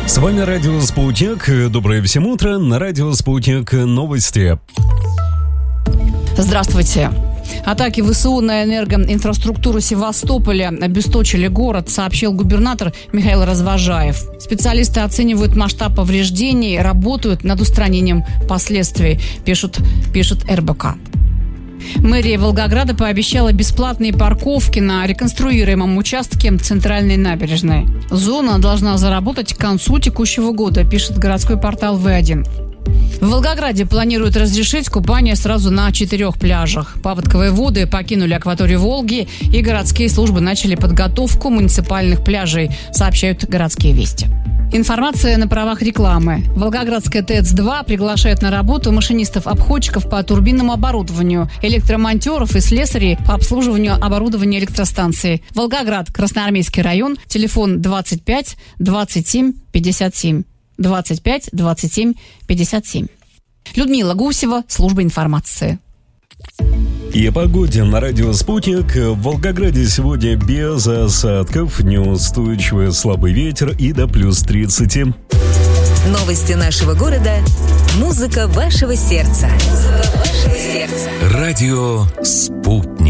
С вами Радио Спутник. Доброе всем утро. На Радио Спутник новости. Здравствуйте. Атаки ВСУ на энергоинфраструктуру Севастополя обесточили город, сообщил губернатор Михаил Развожаев. Специалисты оценивают масштаб повреждений, работают над устранением последствий, пишет РБК. Мэрия Волгограда пообещала бесплатные парковки на реконструируемом участке центральной набережной. Зона должна заработать к концу текущего года, пишет городской портал В1. В Волгограде планируют разрешить купание сразу на 4 пляжах. Паводковые воды покинули акваторию Волги, и городские службы начали подготовку муниципальных пляжей, сообщают городские вести. Информация на правах рекламы. Волгоградская ТЭЦ-2 приглашает на работу машинистов-обходчиков по турбинному оборудованию, электромонтеров и слесарей по обслуживанию оборудования электростанции. Волгоград, Красноармейский район, телефон 25 27 57. 25 27 57. Людмила Гусева, служба информации. И о погоде на Радио Спутник. В Волгограде сегодня без осадков, неустойчивый слабый ветер и до плюс 30. Новости нашего города. Музыка вашего сердца. Радио Спутник.